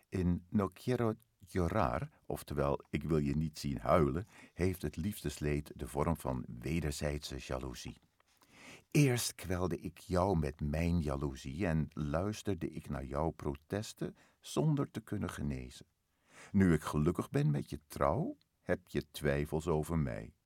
In No quiero llorar, oftewel ik wil je niet zien huilen, heeft het liefdesleed de vorm van wederzijdse jaloezie. Eerst kwelde ik jou met mijn jaloezie en luisterde ik naar jouw protesten zonder te kunnen genezen. Nu ik gelukkig ben met je trouw, heb je twijfels over mij.